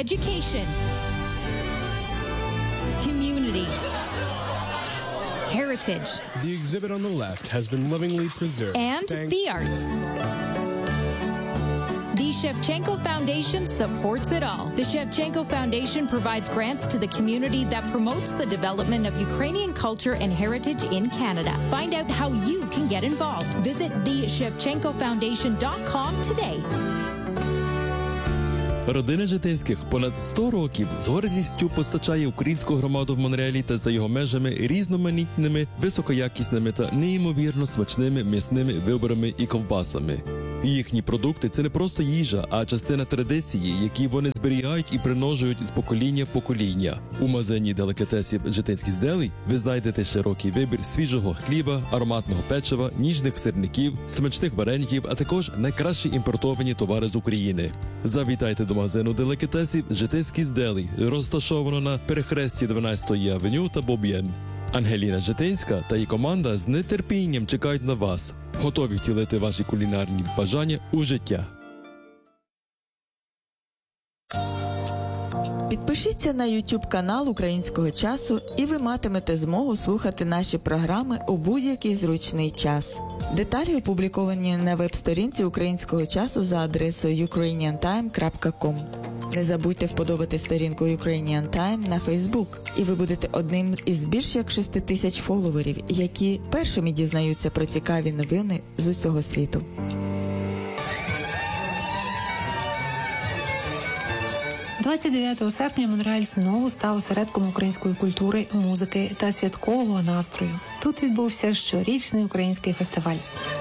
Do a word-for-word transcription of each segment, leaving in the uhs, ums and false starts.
education, community, heritage, The exhibit on the left has been lovingly preserved. and thanks- the arts. The Shevchenko Foundation supports it all. The Shevchenko Foundation provides grants to the community that promotes the development of Ukrainian culture and heritage in Canada. Find out how you can get involved. Visit the shevchenko foundation dot com today. Родина Житинських понад сто років з гордістю постачає українську громаду в Монреалі та за його межами різноманітними, високоякісними та неймовірно смачними м'ясними виборами і ковбасами. Їхні продукти – це не просто їжа, а частина традиції, які вони зберігають і примножують з покоління в покоління. У магазині делікатесів «Житинський Делі» ви знайдете широкий вибір свіжого хліба, ароматного печива, ніжних сирників, смачних вареників, а також найкращі імпортовані товари з України. Завітайте до магазину делікатесів «Житинський Делі», розташовано на перехресті дванадцятої авеню та Боб'єн. Ангеліна Житинська та її команда з нетерпінням чекають на вас. Готові втілити ваші кулінарні бажання у життя. Підпишіться на YouTube канал Українського часу, і ви матимете змогу слухати наші програми у будь-який зручний час. Деталі опубліковані на веб-сторінці Українського часу за адресою ukrainian time крапка com. Не забудьте вподобати сторінку Ukrainian Time на Facebook, і ви будете одним із більш як шести тисяч фоловерів, які першими дізнаються про цікаві новини з усього світу. двадцять дев'ятого серпня Монреаль знову став осередком української культури, музики та святкового настрою. Тут відбувся щорічний український фестиваль.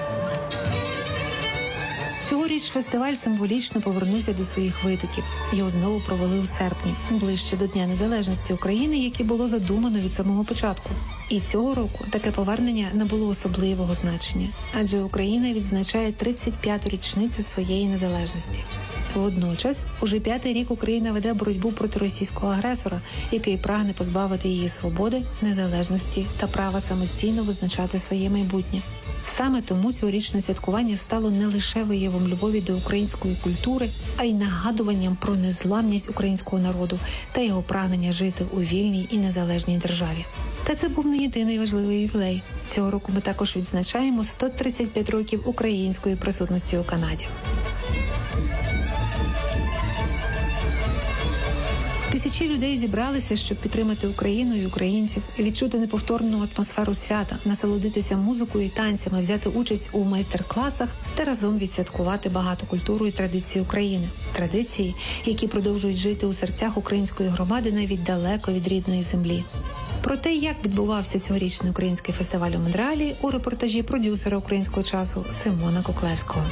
Цьогоріч фестиваль символічно повернувся до своїх витоків. Його знову провели у серпні, ближче до Дня Незалежності України, яке було задумано від самого початку. І цього року таке повернення набуло особливого значення, адже Україна відзначає тридцять п'яту річницю своєї незалежності. Водночас, уже п'ятий рік Україна веде боротьбу проти російського агресора, який прагне позбавити її свободи, незалежності та права самостійно визначати своє майбутнє. Саме тому цьогорічне святкування стало не лише виявом любові до української культури, а й нагадуванням про незламність українського народу та його прагнення жити у вільній і незалежній державі. Та це був не єдиний важливий ювілей. Цього року ми також відзначаємо сто тридцять п'ять років української присутності у Канаді. Тисячі людей зібралися, щоб підтримати Україну і українців, відчути неповторну атмосферу свята, насолодитися музикою і танцями, взяти участь у майстер-класах та разом відсвяткувати багату культуру і традиції України. Традиції, які продовжують жити у серцях української громади навіть далеко від рідної землі. Про те, як відбувався цьогорічний український фестиваль у Монреалі, у репортажі продюсера «Українського часу» Симона Коклевського.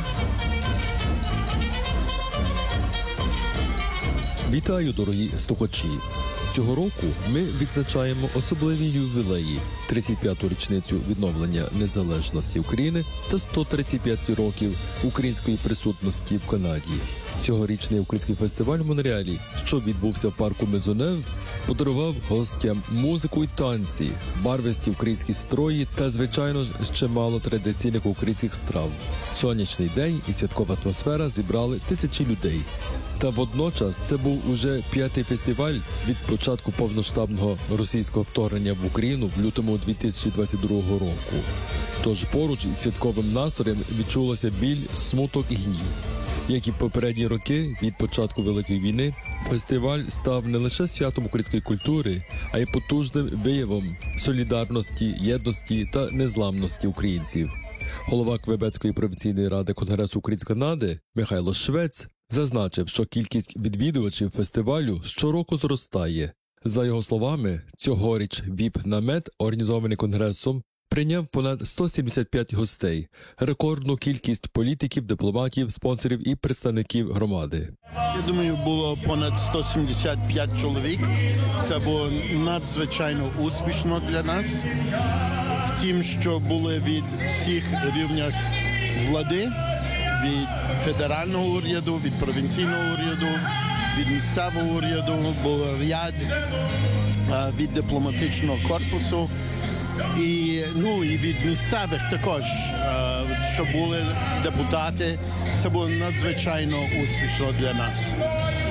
Вітаю, дорогі слухачі! Цього року ми відзначаємо особливі ювілеї – тридцять п'яту річницю відновлення незалежності України та сто тридцять п'ять років української присутності в Канаді. Цьогорічний український фестиваль в Монреалі, що відбувся в парку Мезонев, подарував гостям музику і танці, барвисті українські строї та, звичайно ж, ще мало традиційних українських страв. Сонячний день і святкова атмосфера зібрали тисячі людей. Та водночас це був уже п'ятий фестиваль від початку повноштабного російського вторгнення в Україну в лютому дві тисячі двадцять другого року. Тож поруч із святковим настроєм відчулося біль, смуток і гнів. Як і попередні роки, від початку Великої війни, фестиваль став не лише святом української культури, а й потужним виявом солідарності, єдності та незламності українців. Голова Квебецької провінційної ради Конгресу Української Канади Михайло Швець зазначив, що кількість відвідувачів фестивалю щороку зростає. За його словами, цьогоріч віп-намет, організований Конгресом, прийняв понад сто сімдесят п'ять гостей, рекордну кількість політиків, дипломатів, спонсорів і представників громади. Я думаю, було понад сто сімдесят п'ять чоловік. Це було надзвичайно успішно для нас. Втім, що були від всіх рівнях влади, від федерального уряду, від провінційного уряду, від місцевого уряду, був ряд від дипломатичного корпусу. І, ну, і від місцевих також, що були депутати. Це було надзвичайно успішно для нас.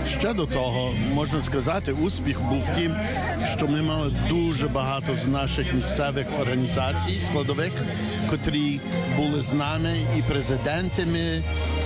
Ще до того, можна сказати, успіх був в тім, що ми мали дуже багато з наших місцевих організацій складових, котрі були з нами, і президенти ми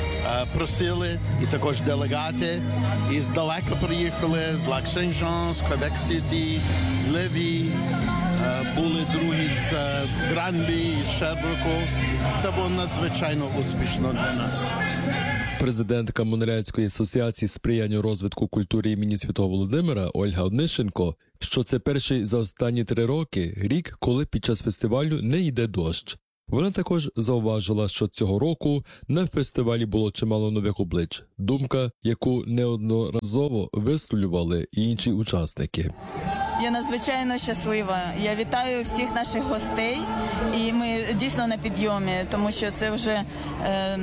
просили, і також делегати. І здалека приїхали з Лак-Сен-Жан, з Квебек-Сіті, з Леві, були другі з Гранбі, з Шербруку. Це було надзвичайно успішно для нас. Президентка Монреальської асоціації сприяння розвитку культури імені Святого Володимира Ольга Онищенко, що це перший за останні три роки рік, коли під час фестивалю не йде дощ. Вона також зауважила, що цього року на фестивалі було чимало нових облич. Думка, яку неодноразово висловлювали і інші учасники. Я надзвичайно щаслива. Я вітаю всіх наших гостей, і ми дійсно на підйомі, тому що це вже... Е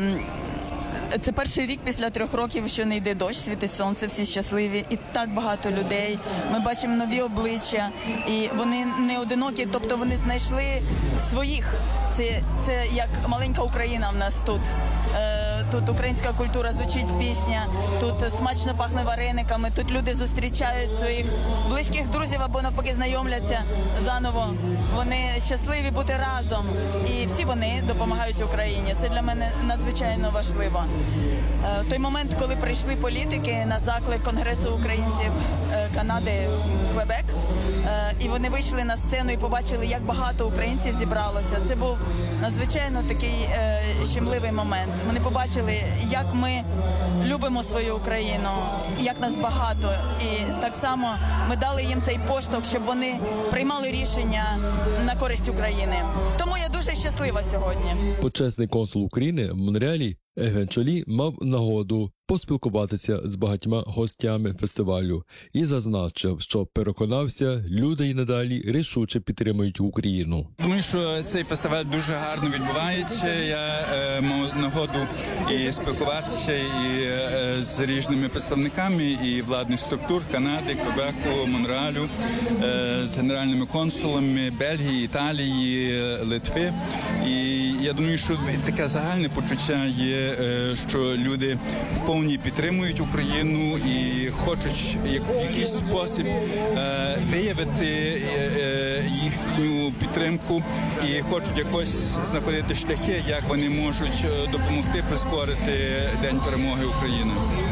Це перший рік після трьох років, що не йде дощ, світить сонце, всі щасливі. І так багато людей. Ми бачимо нові обличчя, і вони не одинокі, тобто вони знайшли своїх. Це, це як маленька Україна в нас тут. Е, тут українська культура, звучить пісня, тут смачно пахне варениками, тут люди зустрічають своїх близьких друзів або навпаки знайомляться заново. Вони щасливі бути разом, і всі вони допомагають Україні. Це для мене надзвичайно важливо. Е, той момент, коли прийшли політики на заклик Конгресу українців е, Канади, Квебек, е, і вони вийшли на сцену і побачили, як багато українців зібралося. Це був надзвичайно такий е, щемливий момент. Вони побачили, як ми любимо свою Україну, як нас багато. І так само ми дали їм цей поштовх, щоб вони приймали рішення на користь України. Тому я дуже щаслива сьогодні. Почесний консул України в Монреалі Євген Чолі мав нагоду поспілкуватися з багатьма гостями фестивалю і зазначив, що переконався, люди й надалі рішуче підтримують Україну. Думаю, що цей фестиваль дуже гарно відбувається. Я е, мав нагоду і спілкуватися і е, з різними представниками і владних структур Канади, Квебеку, Монреалю, е, з генеральними консулами Бельгії, Італії, Литви. І я думаю, що таке загальне почуття є, е, що люди в повній підтримують Україну і хочуть в якийсь спосіб е, виявити е, їхню підтримку і хочуть якось знаходити шляхи, як вони можуть допомогти прискорити День перемоги України.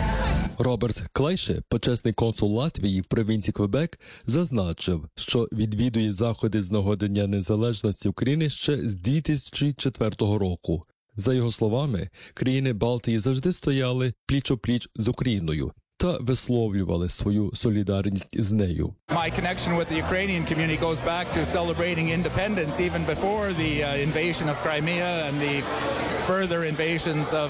Роберт Клайше, почесний консул Латвії в провінції Квебек, зазначив, що відвідує заходи з нагоди Дня Незалежності України ще з дві тисячі четвертого року. За його словами, країни Балтії завжди стояли пліч-о-пліч з Україною та висловлювали свою солідарність з нею. My connection with the Ukrainian community goes back to celebrating independence even before the uh, invasion of Crimea and the further invasions of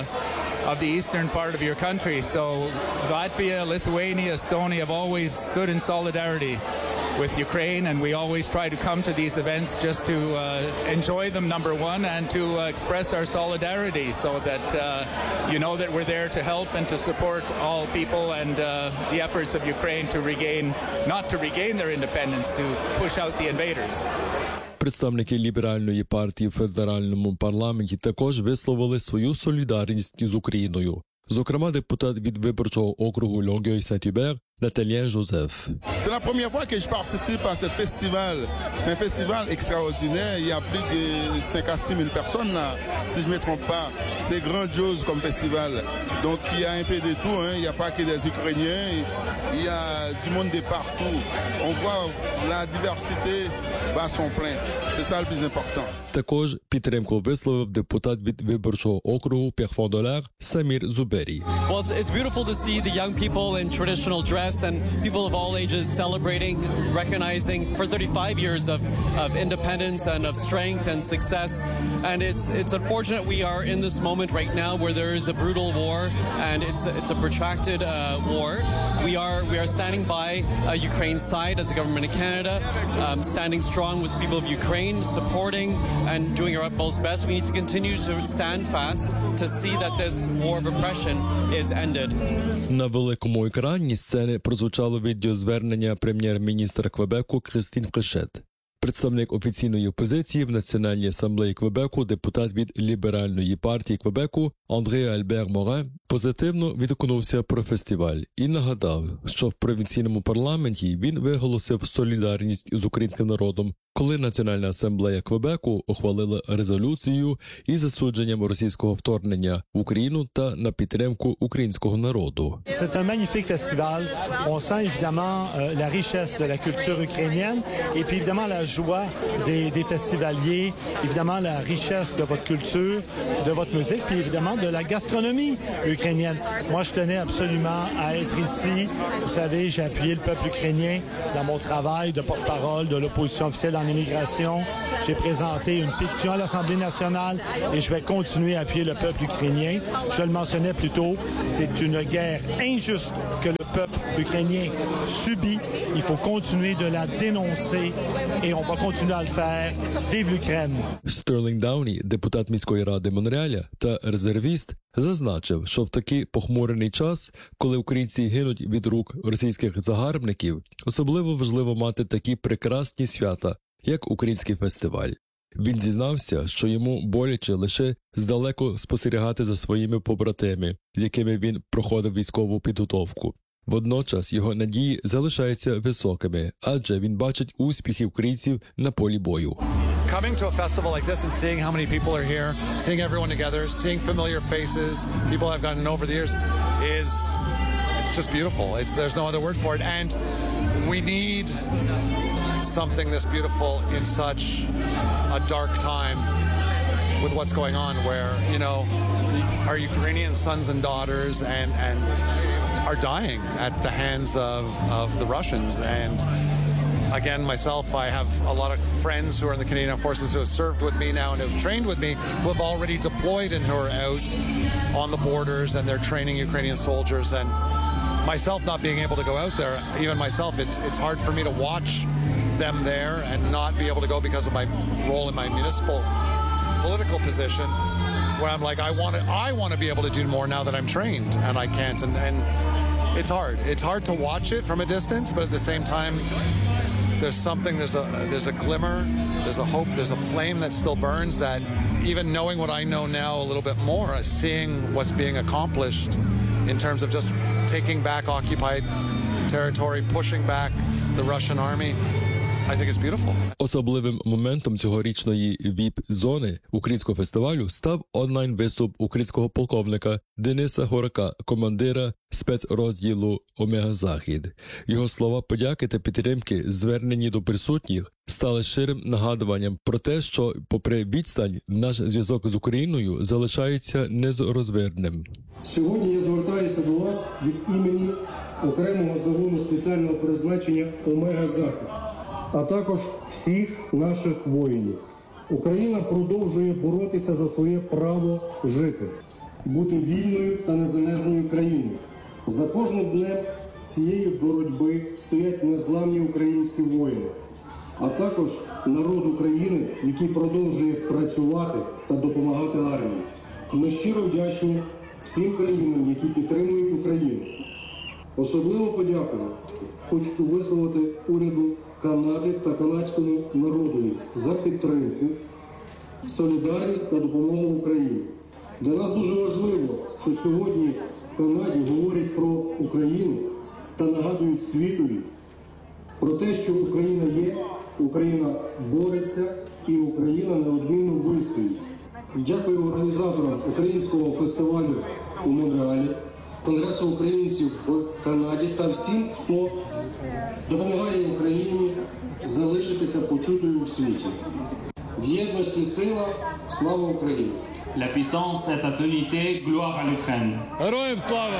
uh, of the eastern part of your country. So Latvia, Lithuania, Estonia have always stood in solidarity with Ukraine, and we always try to come to these events just to uh, enjoy them, number one, and to uh, express our solidarity so that uh, you know that we're there to help and to support all people and uh, the efforts of Ukraine to regain, not to regain their independence, to push out the invaders. Представники ліберальної партії в федеральному парламенті також висловили свою солідарність з Україною. Зокрема, депутат від виборчого округу Longueuil-Saint-Hubert Наталія Жозеф. C'est la première fois que je participe à ce festival. C'est un festival extraordinaire. Il y a plus de cinq à six mille personnes là, si je ne me trompe pas. C'est grandiose comme festival. Donc il y a un peu de tout, hein. Il n'y a pas que des Ukrainiens. Il y a du monde de partout. On voit la diversité bat son plein. C'est ça le plus important. Також підтримку висловив депутат від виборчого округу Перфон-Долар Самір Зубері. Well, it's, it's beautiful to see the young people in traditional dress and people of all ages celebrating, recognizing for thirty-five years of, of independence and of strength and success. And it's it's unfortunate we are in this moment right now where there is a brutal war and it's it's a protracted uh, war. We are we are standing by uh, Ukraine's side as the government of Canada, um, standing strong with the people of Ukraine, supporting and doing our utmost best. We need to continue to stand fast to see that this war of oppression is ended. На великому екрані сцени прозвучало відеозвернення прем'єр-міністра Квебеку Кристін Фрешет. Представник офіційної опозиції в Національній асамблеї Квебеку, депутат від Ліберальної партії Квебеку Андре Альбер Море позитивно відгукнувся про фестиваль і нагадав, що в провінційному парламенті він виголосив солідарність з українським народом, коли Національна асамблея Квебеку ухвалила резолюцію із засудженням російського вторгнення в Україну та на підтримку українського народу. C'est un magnifique festival. On sent évidemment euh, la richesse de la culture ukrainienne et puis évidemment la joie des, des festivaliers, évidemment la richesse de votre culture, de votre musique, puis évidemment de la gastronomie ukrainienne. Moi, je tenais absolument à être ici. Vous savez, j'ai appuyé le peuple ukrainien dans mon travail de porte-parole de l'opposition officielle en immigration. J'ai présenté une pétition à l'Assemblée nationale et je vais continuer à appuyer le peuple ukrainien. Je le mentionnais plus tôt, c'est une guerre injuste que le peuple ukrainien subit. Il faut continuer de la dénoncer et on va continuer à le faire. Vive l'Ukraine! Стерлінг Дауні, депутат міської ради Монреаля та резервіст, зазначив, що в такий похмурений час, коли українці гинуть від рук російських загарбників, особливо важливо мати такі прекрасні свята, як український фестиваль. Він зізнався, що йому боляче лише здалеку спостерігати за своїми побратими, з якими він проходив військову підготовку. Водночас його надії залишаються високими, адже він бачить успіхи українців на полі бою. Coming to a festival like this and seeing how many people are here, seeing everyone together, seeing familiar faces, people I've gotten to know over the years, is it's just beautiful. It's, there's no other word for it. And we need something this beautiful in such a dark time with what's going on where, you know, our Ukrainian sons and daughters and, and are dying at the hands of, of the Russians. And again, myself, I have a lot of friends who are in the Canadian Armed Forces who have served with me now and who have trained with me, who have already deployed and who are out on the borders and they're training Ukrainian soldiers. And myself not being able to go out there, even myself, it's it's hard for me to watch them there and not be able to go because of my role in my municipal political position, where I'm like, I want to, I want to be able to do more now that I'm trained, and I can't. And, and it's hard. It's hard to watch it from a distance, but at the same time, there's something, there's a there's a glimmer, there's a hope, there's a flame that still burns, that even knowing what I know now a little bit more, seeing what's being accomplished in terms of just taking back occupied territory, pushing back the Russian army, I think it's beautiful. Особливим моментом цьогорічної віп-зони українського фестивалю став онлайн-виступ українського полковника Дениса Горака, командира спецрозділу «Омега-Захід». Його слова подяки та підтримки, звернені до присутніх, стали щирим нагадуванням про те, що, попри відстань, наш зв'язок з Україною залишається нерозривним. Сьогодні я звертаюся до вас від імені окремого загону спеціального призначення «Омега-Захід», а також всіх наших воїнів. Україна продовжує боротися за своє право жити, бути вільною та незалежною країною. За кожним днем цієї боротьби стоять незламні українські воїни, а також народ України, який продовжує працювати та допомагати армії. Ми щиро вдячні всім країнам, які підтримують Україну. Особливо подякую хочу висловити уряду Канади та канадському народу за підтримку, солідарність та допомогу Україні. Для нас дуже важливо, що сьогодні в Канаді говорять про Україну та нагадують світові про те, що Україна є, Україна бореться і Україна неодмінно вистоїть. Дякую організаторам українського фестивалю у Монреалі, Конгресу українців в Канаді та всім, хто допомагає Україні залишитися почутою у світі. В єдності сила, слава Україні! La puissance est à l'unité, gloire à l'Ukraine. Героям слава!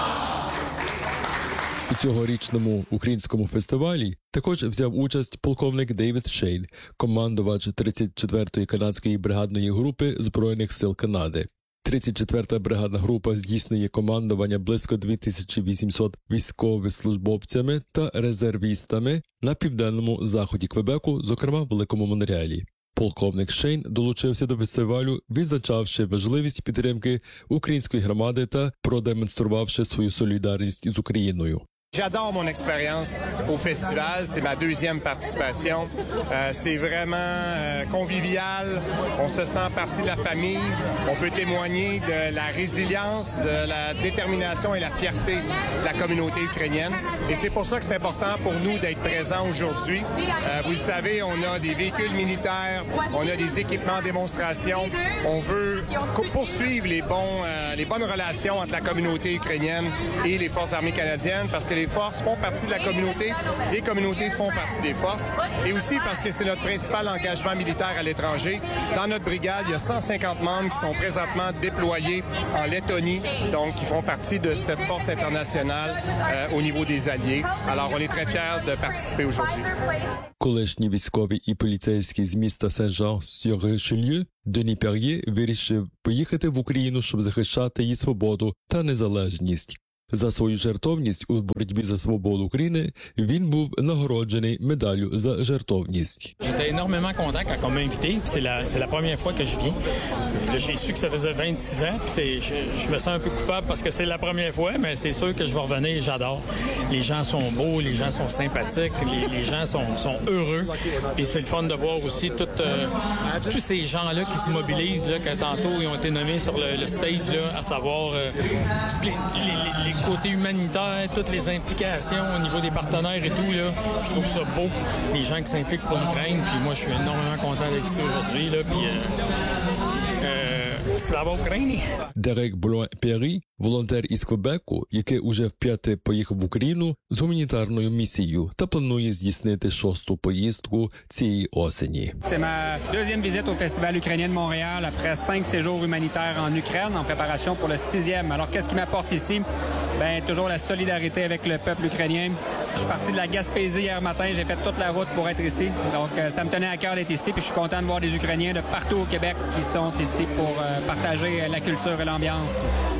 У цьогорічному українському фестивалі також взяв участь полковник Дейвід Шейн, командувач тридцять четвертої канадської бригадної групи Збройних сил Канади. тридцять четверта бригадна група здійснює командування близько дві тисячі вісімсот військовослужбовцями та резервістами на південному заході Квебеку, зокрема в Великому Монреалі. Полковник Шейн долучився до фестивалю, відзначавши важливість підтримки української громади та продемонструвавши свою солідарність з Україною. J'adore mon expérience au festival, c'est ma deuxième participation. Euh, c'est vraiment euh, convivial, on se sent partie de la famille, on peut témoigner de la résilience, de la détermination et la fierté de la communauté ukrainienne. Et c'est pour ça que c'est important pour nous d'être présents aujourd'hui. Euh, vous le savez, on a des véhicules militaires, on a des équipements de démonstration, on veut poursuivre les, bons, euh, les bonnes relations entre la communauté ukrainienne et les forces armées canadiennes parce que les forces font partie de la communauté, les communautés font partie des forces, et aussi parce que c'est notre principal engagement militaire à l'étranger. Dans notre brigade, il y a cent cinquante membres qui sont présentement déployés en Lettonie, donc qui font partie de cette force internationale euh, au niveau des alliés. Alors, on est très fiers de participer aujourd'hui. Колишній військовий і поліцейський з міста Сен-Жан-сюр-Ришельє Дені Пер'є вирішив поїхати в Україну, щоб захищати її свободу та незалежність. За свою жертовність у боротьбі за свободу України він був нагороджений медаллю за жертовність. J'étais énormément content quand on m'a invité. C'est la, c'est la première fois que je viens. Là, j'ai su que ça faisait vingt-six ans. Puis c'est, je, je me sens un peu coupable parce que c'est la première fois, mais c'est sûr que je vais revenir. J'adore. Les gens sont beaux, les gens sont sympathiques, les, les gens sont, sont heureux. Puis c'est le fun de voir aussi tout, euh, tous ces gens-là qui se mobilisent, là, que tantôt ils ont été nommés sur le, le stage, là, à savoir euh, toutes les, les, les, les côté humanitaire, toutes les implications au niveau des partenaires et tout, là, je trouve ça beau, les gens qui s'impliquent pour l'Ukraine, puis moi je suis énormément content d'être ici aujourd'hui, là, puis euh, euh, слава Україні! Дерек Блуа-Пері, волонтер із Квебеку, який уже вп'яте поїхав в Україну з гуманітарною місією та планує здійснити шосту поїздку цієї осені. C'est ma deuxième visite au Festival ukrainien de Montréal après cinq séjours humanitaires en Ukraine en préparation pour le sixième. Alors qu'est-ce qui m'apporte ici? Ben toujours la solidarité avec le peuple ukrainien. Je suis parti de la Gaspésie hier matin, j'ai fait toute la route pour être ici. Donc ça me tenait à cœur d'être ici, puis je suis content de voir des Ukrainiens de partout au Québec qui sont ici pour partager la culture et l'ambiance.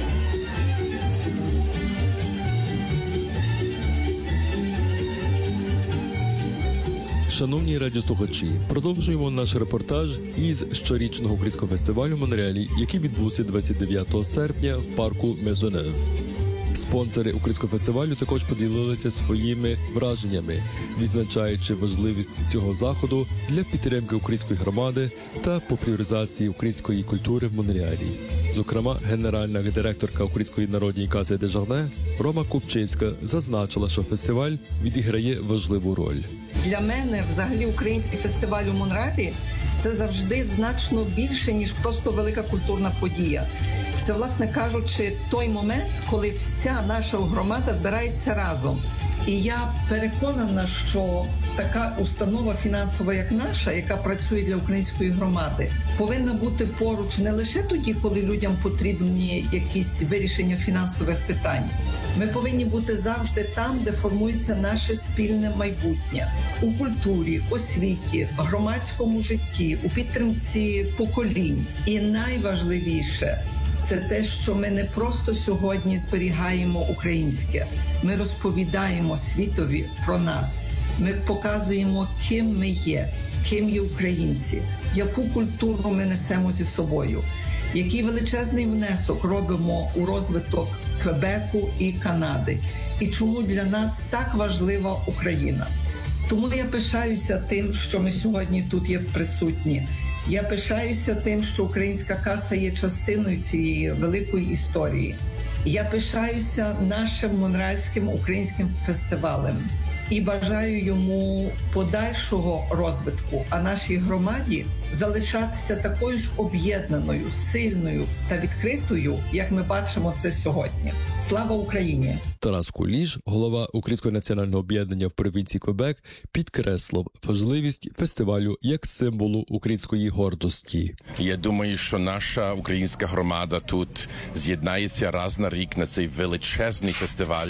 Шановні радіослухачі, продовжуємо наш репортаж із щорічного українського фестивалю в Монреалі, який відбувся двадцять дев'ятого серпня в парку Мезонев. Спонсори українського фестивалю також поділилися своїми враженнями, відзначаючи важливість цього заходу для підтримки української громади та популяризації української культури в Монреалі. Зокрема, генеральна директорка Української народній каси Дежарне Рома Купчинська зазначила, що фестиваль відіграє важливу роль. Для мене, взагалі, український фестиваль у Монреалі – це завжди значно більше, ніж просто велика культурна подія. Це, власне кажучи, той момент, коли вся наша громада збирається разом. І я переконана, що така установа фінансова, як наша, яка працює для української громади, повинна бути поруч не лише тоді, коли людям потрібні якісь вирішення фінансових питань. Ми повинні бути завжди там, де формується наше спільне майбутнє. У культурі, освіті, громадському житті, у підтримці поколінь. І найважливіше – це те, що ми не просто сьогодні зберігаємо українське. Ми розповідаємо світові про нас. Ми показуємо, ким ми є, ким є українці, яку культуру ми несемо зі собою, який величезний внесок робимо у розвиток Квебеку і Канади, і чому для нас так важлива Україна. Тому я пишаюся тим, що ми сьогодні тут є присутні. Я пишаюся тим, що українська каса є частиною цієї великої історії. Я пишаюся нашим монреальським українським фестивалем і бажаю йому подальшого розвитку, а нашій громаді залишатися такою ж об'єднаною, сильною та відкритою, як ми бачимо це сьогодні. Слава Україні! Тарас Куліш, голова Українського національного об'єднання в провінції Квебек, підкреслив важливість фестивалю як символу української гордості. Я думаю, що наша українська громада тут з'єднається раз на рік на цей величезний фестиваль.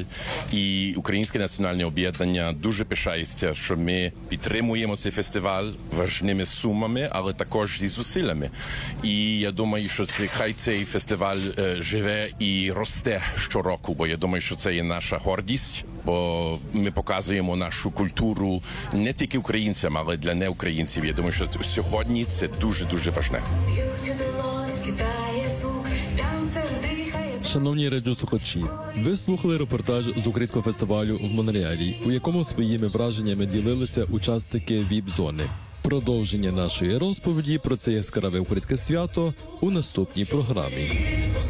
І Українське національне об'єднання дуже пишається, що ми підтримуємо цей фестиваль важними сумами, але також і зусиллями. І я думаю, що це, хай цей фестиваль е, живе і росте щороку, бо я думаю, що це є наша гордість, бо ми показуємо нашу культуру не тільки українцям, але для неукраїнців. Я думаю, що сьогодні це дуже-дуже важливо. Шановні радіослухачі, ви слухали репортаж з українського фестивалю в Монреалі, у якому своїми враженнями ділилися учасники віп-зони. Продовження нашої розповіді про це яскраве українське свято у наступній програмі.